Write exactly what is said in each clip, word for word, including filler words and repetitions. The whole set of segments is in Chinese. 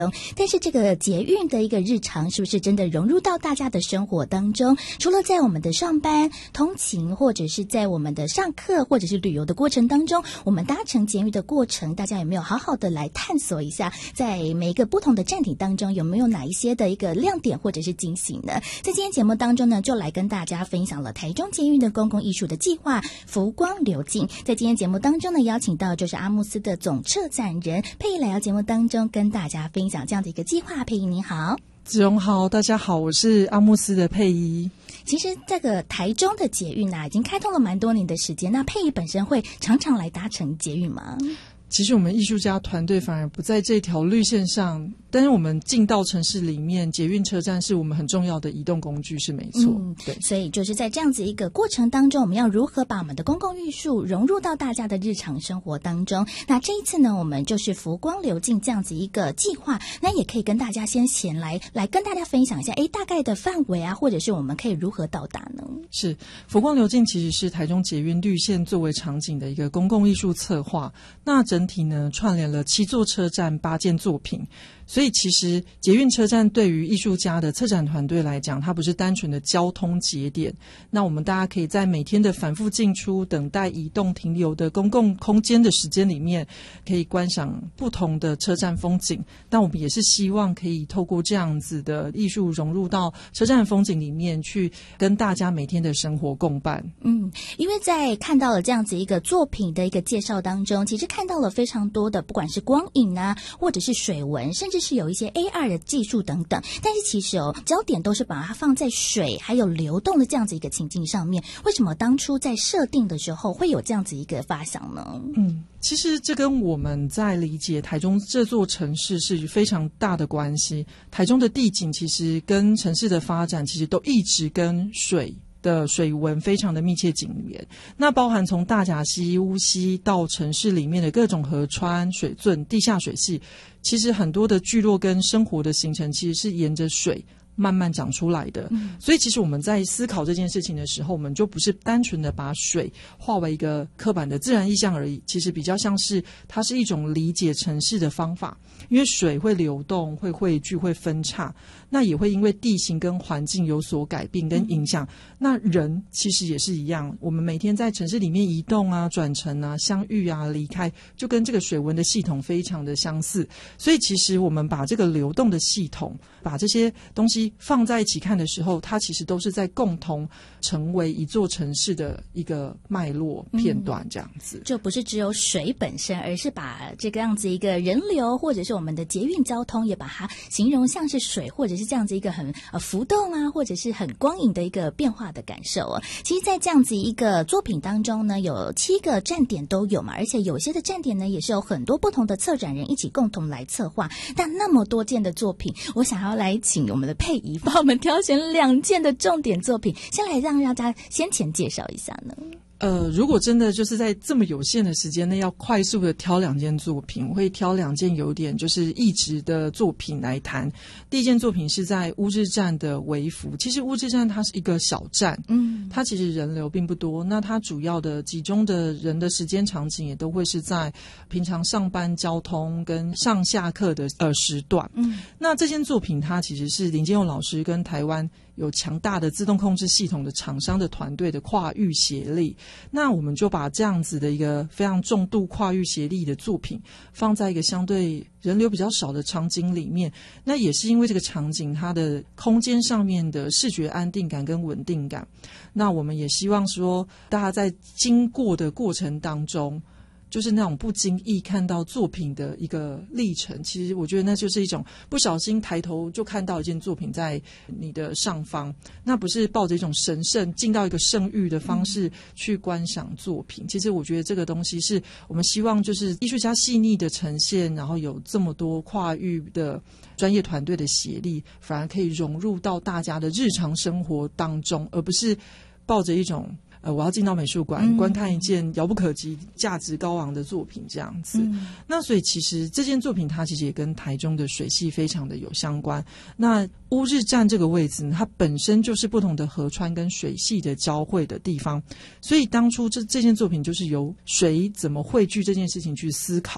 但是这个捷运的一个日常是不是真的融入到大家的生活当中？除了在我们的上班通勤，或者是在我们的上课或者是旅游的过程当中，我们搭乘捷运的过程，大家有没有好好的来探索一下，在每一个不同的站点当中有没有哪一些的一个亮点或者是惊喜呢？在今天节目当中呢，就来跟大家分享了台中捷运的公共艺术的计划浮光流镜。在今天节目当中呢，邀请到就是阿慕斯的总策展人佩仪来到节目当中跟大家分享这样的一个计划。佩仪你好。 子荣好，大家好，我是阿慕斯的佩仪。 其实这个台中的捷运啊，已经开通了蛮多年的时间，那佩仪本身会常常来搭乘捷运吗？ 其实我们艺术家团队反而不在这条绿线上，但是我们进到城市里面，捷运车站是我们很重要的移动工具，是没错。 嗯，对。所以就是在这样子一个过程当中，我们要如何把我们的公共艺术融入到大家的日常生活当中？那这一次呢，我们就是浮光流镜这样子一个计划，那也可以跟大家先前来来跟大家分享一下，哎，大概的范围啊，或者是我们可以如何到达呢？ 是浮光流镜其实是台中捷运绿线作为场景的一个公共艺术策划，那整体呢串联了七座车站八件作品。所以其实捷运车站对于艺术家的策展团队来讲，它不是单纯的交通节点，那我们大家可以在每天的反复进出、等待移动停留的公共空间的时间里面，可以观赏不同的车站风景。但我们也是希望可以透过这样子的艺术融入到车站风景里面，去跟大家每天的生活共伴。 嗯，因为在看到了这样子一个作品的一个介绍当中，其实看到了非常多的不管是光影啊，或者是水纹，甚至是有一些 A R 的技术等等，但是其实哦，焦点都是把它放在水还有流动的这样子一个情境上面。为什么当初在设定的时候会有这样子一个发想呢？嗯， 其实这跟我们在理解台中这座城市是非常大的关系。台中的地景其实跟城市的发展其实都一直跟水的水文非常的密切紧连，那包含从大甲溪、乌溪到城市里面的各种河川、水圳、地下水系，其实很多的聚落跟生活的形成其实是沿着水慢慢长出来的。嗯，所以其实我们在思考这件事情的时候，我们就不是单纯的把水化为一个刻板的自然意象而已，其实比较像是它是一种理解城市的方法。因为水会流动、会汇聚、会分叉，那也会因为地形跟环境有所改变跟影响。嗯，那人其实也是一样，我们每天在城市里面移动啊、转乘啊、相遇啊、离开，就跟这个水文的系统非常的相似。所以其实我们把这个流动的系统，把这些东西放在一起看的时候，它其实都是在共同成为一座城市的一个脉络片段，这样子。 嗯，就不是只有水本身，而是把这个样子一个人流，或者是我们的捷运交通，也把它形容像是水，或者是这样子一个很呃浮动啊，或者是很光影的一个变化的感受啊。其实在这样子一个作品当中呢，有七个站点都有嘛，而且有些的站点呢也是有很多不同的策展人一起共同来策划。但那么多件的作品，我想要来请我们的佩仪帮我们挑选两件的重点作品，先来让大家先前介绍一下呢。 呃，如果真的就是在这么有限的时间内要快速的挑两件作品，我会挑两件有点就是异质的作品来谈。第一件作品是在乌日站的微服，其实乌日站它是一个小站，嗯，它其实人流并不多，那它主要的集中的人的时间场景也都会是在平常上班交通跟上下课的呃时段，嗯，那这件作品它其实是林建佑老师跟台湾有强大的自动控制系统的厂商的团队的跨域协力，那我们就把这样子的一个非常重度跨域协力的作品放在一个相对人流比较少的场景里面，那也是因为这个场景它的空间上面的视觉安定感跟稳定感，那我们也希望说大家在经过的过程当中，就是那种不经意看到作品的一个历程，其实我觉得那就是一种不小心抬头就看到一件作品在你的上方，那不是抱着一种神圣进到一个圣域的方式去观赏作品。其实我觉得这个东西是我们希望就是艺术家细腻的呈现，然后有这么多跨域的专业团队的协力，反而可以融入到大家的日常生活当中，而不是抱着一种呃，我要进到美术馆、嗯、观看一件遥不可及、价值高昂的作品这样子、嗯。那所以其实这件作品它其实也跟台中的水系非常的有相关。那乌日站这个位置呢，它本身就是不同的河川跟水系的交汇的地方，所以当初这这件作品就是由水怎么汇聚这件事情去思考。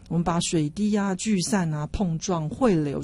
我们把水滴啊、聚散啊、碰撞、汇流